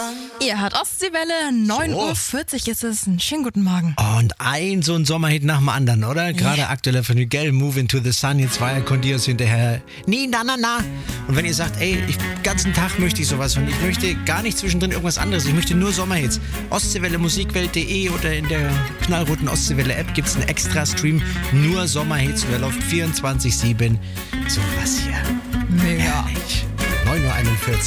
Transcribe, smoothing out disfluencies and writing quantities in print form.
Ihr hört Ostseewelle, 9:40 Uhr ist es. Einen schönen guten Morgen. Und so ein Sommerhit nach dem anderen, oder? Gerade aktueller von Miguel, Move into the Sun. Jetzt war ja Condios hinterher. Nee, na. Und wenn ihr sagt, ey, den ganzen Tag möchte ich sowas und ich möchte gar nicht zwischendrin irgendwas anderes, ich möchte nur Sommerhits. Ostseewelle, musikwelt.de oder in der knallroten Ostseewelle App gibt es einen extra Stream, nur Sommerhits und der läuft 24/7. So was hier. Mega. Herrlich. 9:41 Uhr.